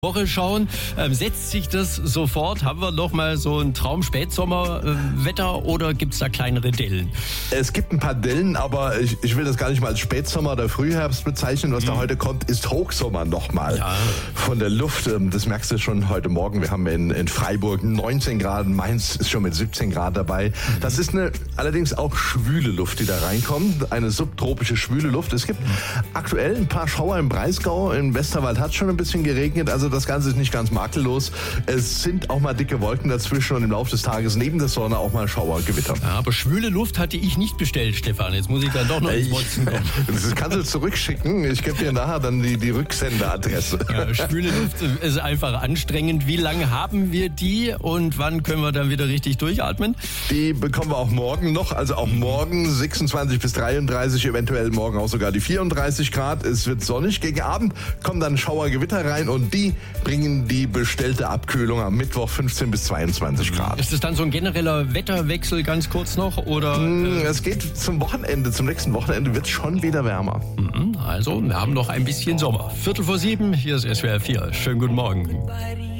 Woche schauen, setzt sich das sofort? Haben wir noch mal so ein Traum-Spätsommer-Wetter oder gibt es da kleinere Dellen? Es gibt ein paar Dellen, aber ich will das gar nicht mal als Spätsommer oder Frühherbst bezeichnen. Was da heute kommt, ist Hochsommer nochmal. Ja. Von der Luft, das merkst du schon heute Morgen. Wir haben in Freiburg 19 Grad, Mainz ist schon mit 17 Grad dabei. Das ist allerdings auch schwüle Luft, die da reinkommt. Eine subtropische schwüle Luft. Es gibt aktuell ein paar Schauer im Breisgau. Im Westerwald hat es schon ein bisschen geregnet. Also das Ganze ist nicht ganz makellos. Es sind auch mal dicke Wolken dazwischen und im Laufe des Tages neben der Sonne auch mal Schauer, Gewitter. Ja, aber schwüle Luft hatte ich nicht bestellt, Stefan. Jetzt muss ich dann doch noch ins Motzen kommen. Das kannst du zurückschicken. Ich gebe dir nachher dann die Rücksenderadresse. Ja, schwüle Luft ist einfach anstrengend. Wie lange haben wir die und wann können wir dann wieder richtig durchatmen? Die bekommen wir auch morgen noch. Also auch morgen 26 bis 33, eventuell morgen auch sogar die 34 Grad. Es wird sonnig. Gegen Abend kommen dann Schauer, Gewitter rein und die bringen die bestellte Abkühlung am Mittwoch 15 bis 22 Grad. Ist es dann so ein genereller Wetterwechsel ganz kurz noch? Oder? Es geht zum Wochenende. Zum nächsten Wochenende wird es schon wieder wärmer. Also, wir haben noch ein bisschen Sommer. 6:45, hier ist SWR 4. Schönen guten Morgen.